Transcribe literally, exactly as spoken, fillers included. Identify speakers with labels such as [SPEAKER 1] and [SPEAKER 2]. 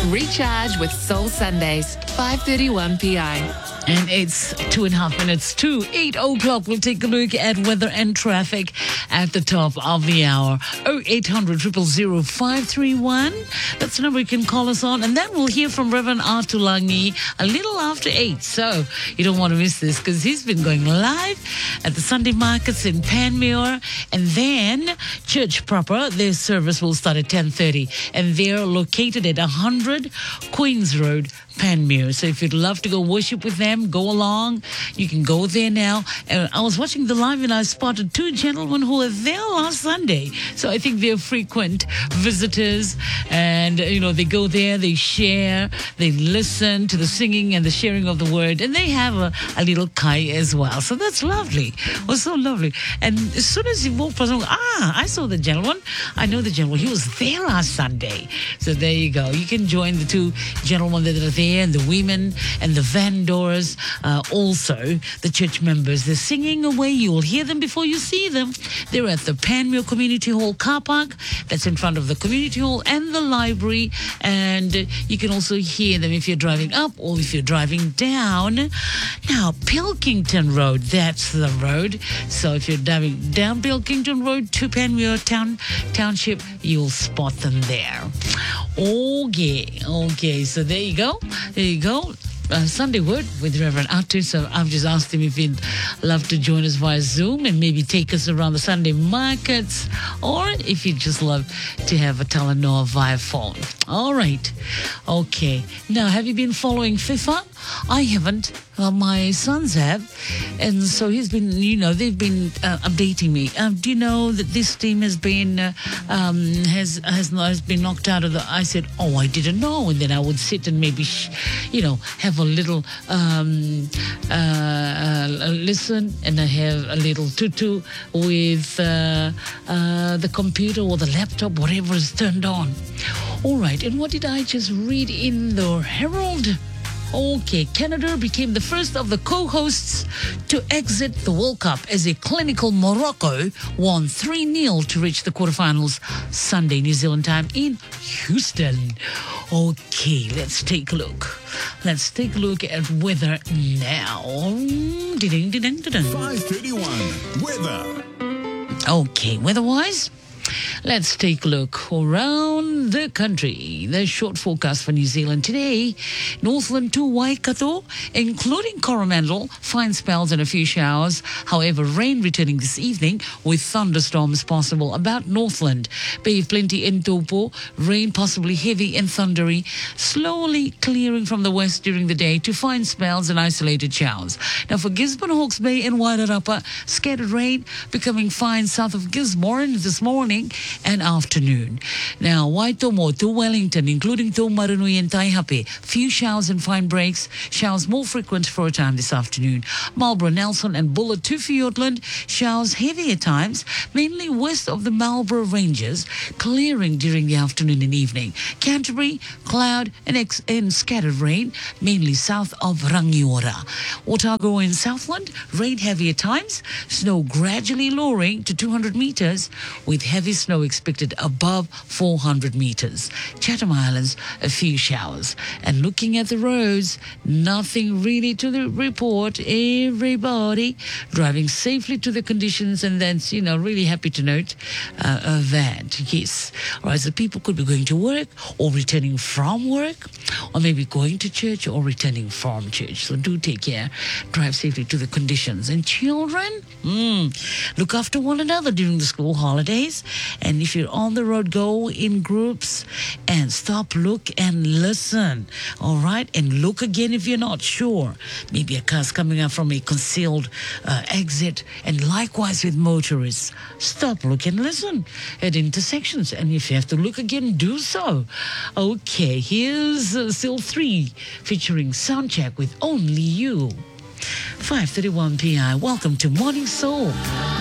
[SPEAKER 1] Recharge with Soul Sundays, five thirty-one p m.
[SPEAKER 2] And it's two and a half minutes to eight o'clock. We'll take a look at weather and traffic at the top of the hour. oh eight hundred, zero zero zero, five three one. That's the number you can call us on. And then we'll hear from Reverend Artulangi a little after eight. So you don't want to miss this because he's been going live at the Sunday markets in Panmure. And then church proper, their service will start at ten thirty. And they're located at one hundred Queens Road, Panmure. So if you'd love to go worship with them, go along. You can go there now. And I was watching the live and I spotted two gentlemen who were there last Sunday. So I think they're frequent visitors. And, you know, they go there, they share, they listen to the singing and the sharing of the word. And they have a, a little kai as well. So that's lovely. It was so lovely. And as soon as he walked past, I went, ah, I saw the gentleman. I know the gentleman. He was there last Sunday. So there you go. You can join the two gentlemen that are there, and the women and the vendors, uh, also the church members. They're singing away. You will hear them before you see them. They're at the Panmure Community Hall car park. That's in front of the community hall and the library. And uh, you can also hear them if you're driving up or if you're driving down. Now, Pilkington Road, that's the road. So if you're driving down Pilkington Road to Panmure Town Township, you'll spot them there. Okay, okay. So there you go. There you go. Uh, Sunday Word with Reverend Atu. So I've just asked him if he'd love to join us via Zoom and maybe take us around the Sunday markets, or if he'd just love to have a Talanoa via phone. All right. Okay. Now, have you been following FIFA? I haven't. Uh, my sons have. And so he's been, you know, they've been uh, updating me. Um, do you know that this team has been, uh, um, has, has has been knocked out of the, I said, oh, I didn't know. And then I would sit and maybe, sh- you know, have a little um, uh, uh, listen, and I have a little tutu with uh, uh, the computer or the laptop, whatever is turned on. All right. And what did I just read in the Herald? Okay, Canada became the first of the co-hosts to exit the World Cup as a clinical Morocco won three nil to reach the quarterfinals Sunday, New Zealand time in Houston. Okay, let's take a look. Let's take a look at weather now.
[SPEAKER 3] five thirty-one, weather.
[SPEAKER 2] Okay, weather-wise, let's take a look around the country. The short forecast for New Zealand today. Northland to Waikato, including Coromandel, fine spells and a few showers. However, rain returning this evening with thunderstorms possible about Northland. Bay of Plenty in Taupo, rain possibly heavy and thundery, slowly clearing from the west during the day to fine spells and isolated showers. Now for Gisborne, Hawke's Bay and Wairarapa, scattered rain becoming fine south of Gisborne this morning and afternoon. Now, Waitomo to Wellington, including Taumarunui and Taihape, few showers and fine breaks. Showers more frequent for a time this afternoon. Marlborough, Nelson and Bullard to Fiordland, showers heavy at times, mainly west of the Marlborough Ranges, clearing during the afternoon and evening. Canterbury, cloud and, ex- and scattered rain, mainly south of Rangiora. Otago in Southland, rain heavy at times, snow gradually lowering to two hundred metres, with heavy snow expected above four hundred metres. Chatham Islands, a few showers. And looking at the roads, nothing really to the report. Everybody driving safely to the conditions, and that's, you know, really happy to note uh, uh, that, yes. All right, so people could be going to work or returning from work, or maybe going to church or returning from church. So do take care. Drive safely to the conditions. And children, mm, look after one another during the school holidays. And if you're on the road, go in groups and stop, look, and listen. All right? And look again if you're not sure. Maybe a car's coming up from a concealed uh, exit. And likewise with motorists. Stop, look, and listen at intersections. And if you have to look again, do so. Okay, here's uh, Still three featuring Soundcheck with Only You. five thirty-one p m. Welcome to Morning Soul.